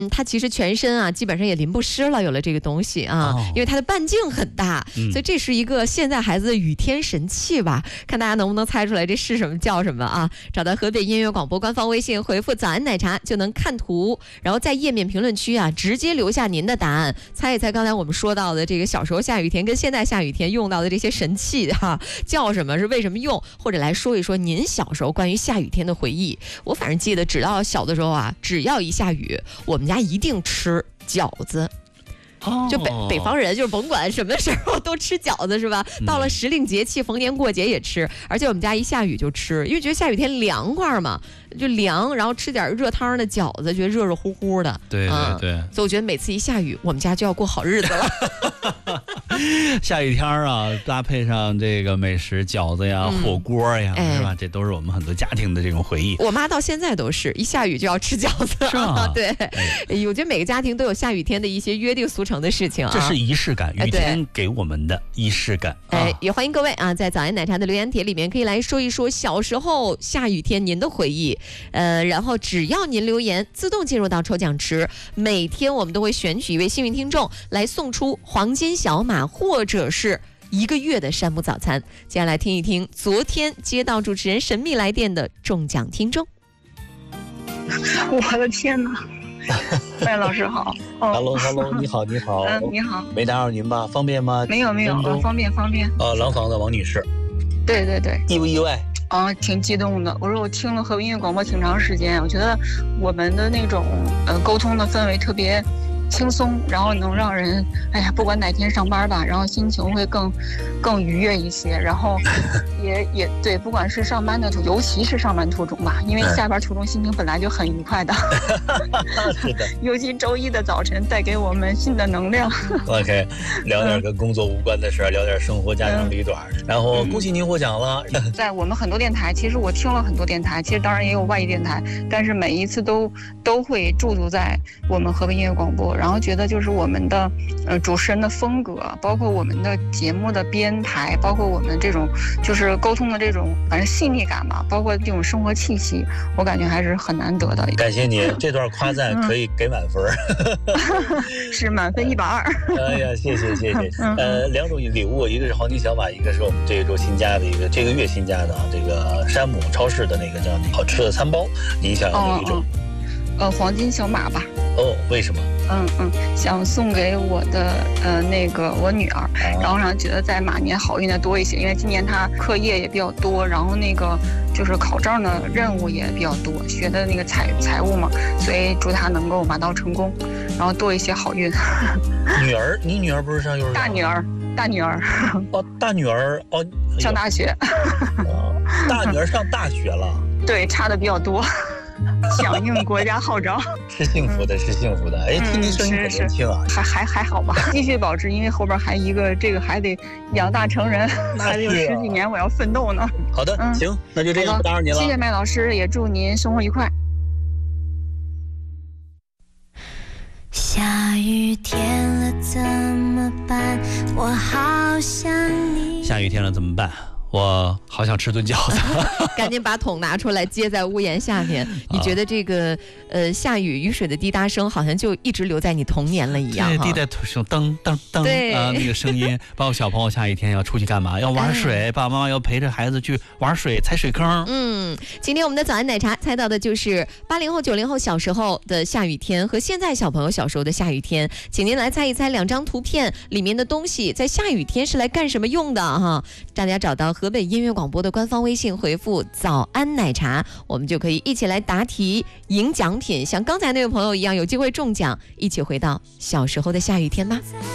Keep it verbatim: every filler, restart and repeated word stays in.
嗯，它其实全身啊基本上也淋不湿了，有了这个东西啊，哦、因为它的半径很大、嗯，所以这是一个现在孩子的雨天神器吧？看大家能不能猜出来这是什么叫什么啊？找到河北音乐广播官方微信，回复“早安奶茶”就能看图，然后在页面评论区啊直接留下您的答案，猜一猜刚才我们说到的这个小时候下雨天跟现在下雨天用到的这些神器哈、啊、叫什么，是为什么用，或者来说一说您小时候关于下雨天的回忆。我反正记得，只要小的时候啊，只要一下雨，我们家一定吃饺子。就北北方人就是甭管什么时候都吃饺子是吧？到了时令节气、逢年过节也吃，而且我们家一下雨就吃，因为觉得下雨天凉快嘛，就凉，然后吃点热汤的饺子，觉得热热乎乎的。 对对对、 嗯，所以我觉得每次一下雨，我们家就要过好日子了。 下雨天啊，搭配上这个美食饺子呀、嗯、火锅呀、哎，是吧？这都是我们很多家庭的这种回忆。 我妈到现在都是一下雨就要吃饺子， 是吗？ 对、哎，我觉得每个家庭都有下雨天的一些约定俗成的事情啊， 这是仪式感，雨天给我们的仪式感。 哎，也欢迎各位啊，在早安奶茶的留言帖里面可以来说一说小时候下雨天您的回忆。呃，然后只要您留言，自动进入到抽奖池，每天我们都会选取一位幸运听众来送出黄金小马或者是一个月的山姆早餐。接下来听一听昨天接到主持人神秘来电的中奖听众。 我的天哪！麦老师好。 哦、Hello Hello， 你好你好。 嗯，你好。 没打扰您吧？方便吗？ 没有没有，呃、方便方便。 呃，廊坊的王女士。 对对对。 意不意外？ 啊，挺激动的。我说我听了河北音乐广播挺长时间，我觉得我们的那种呃沟通的氛围特别轻松，然后能让人哎呀，不管哪天上班吧，然后心情会更更愉悦一些，然后也也对，不管是上班的途，尤其是上班途中吧，因为下班途中心情本来就很愉快的。 是的， 尤其周一的早晨带给我们新的能量。 OK， 聊点跟工作无关的事儿、嗯，聊点生活家长里短、嗯。然后恭喜您获奖了。 在我们很多电台，其实我听了很多电台，其实当然也有外地电台，但是每一次都都会驻足在我们河北音乐广播。然后觉得就是我们的呃主持人的风格，包括我们的节目的编排，包括我们这种就是沟通的这种反正细腻感吧，包括这种生活气息，我感觉还是很难得的。 感谢您，这段夸赞可以给满分。 嗯、是满分一百二。 哎呀，谢谢谢谢。呃，两种礼物，一个是黄金小马，一个是我们这一周新加的一个这个月新加的这个山姆超市的那个叫好吃的餐包，您想要哪一种？ 哦哦呃，黄金小马吧。 哦，为什么？ 嗯嗯，想送给我的呃那个我女儿，啊、然后让觉得在马年好运的多一些，因为今年她课业也比较多，然后那个就是考证的任务也比较多，学的那个财财务嘛，所以祝她能够马到成功，然后多一些好运。 女儿，你女儿不是上幼儿园？ 大女儿，大女儿。 哦，大女儿哦， 上大学。 哦，大女儿上大学了。 对，差的比较多。响应国家号召， 是幸福的，是幸福的。哎，听您声音很年轻啊， 还还还好吧，继续保持，因为后边还一个这个还得养大成人，还得有十几年我要奋斗呢。 好的，嗯、行，那就这样，不打扰您了。 谢谢麦老师，也祝您生活愉快。 下雨天了怎么办？我好想你。 下雨天了怎么办？我好想吃顿饺子。 赶紧把桶拿出来接在屋檐下面。你觉得这个呃下雨雨水的滴答声好像就一直留在你童年了一样。 对，滴在土上噔噔噔啊，那个声音。包括小朋友下雨天要出去干嘛？要玩水，哎、爸爸妈妈要陪着孩子去玩水、踩水坑。 嗯，今天我们的早安奶茶猜到的就是八零后、九零后小时候的下雨天和现在小朋友小时候的下雨天，请您来猜一猜两张图片里面的东西在下雨天是来干什么用的哈？大家找到河北音乐广播的官方微信，回复早安奶茶，我们就可以一起来答题赢奖品，像刚才那位朋友一样有机会中奖，一起回到小时候的下雨天吧。